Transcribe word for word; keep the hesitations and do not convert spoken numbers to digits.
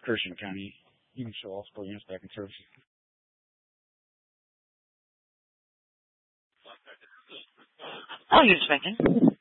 Christian County. You can show all sport units back in service. All units back in.